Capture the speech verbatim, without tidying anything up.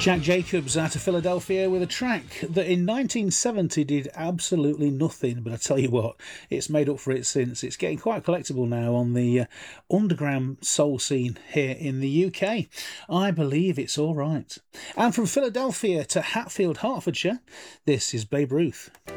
Jack Jacobs out of Philadelphia with a track that in nineteen seventy did absolutely nothing, but I tell you what, it's made up for it since. It's getting quite collectible now on the uh, underground soul scene here in the U K. I believe it's all right. And from Philadelphia to Hatfield, Hertfordshire, this is Babe Ruth.